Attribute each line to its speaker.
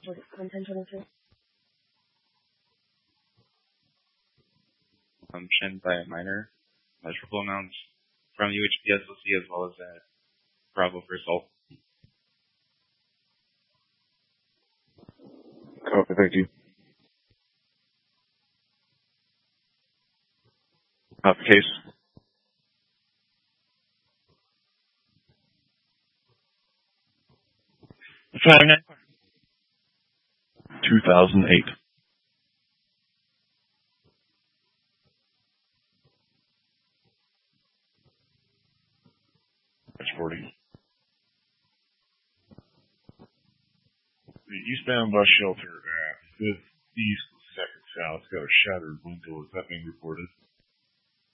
Speaker 1: 1022.
Speaker 2: Consumption by a minor, measurable amounts from UHP SOC as well as at Bravo for Salt.
Speaker 3: Copy, thank you. Case.
Speaker 4: Friday night.
Speaker 3: 2008. That's 40.
Speaker 5: The eastbound bus shelter at 5th East 2nd South got a shattered window. Is that being reported?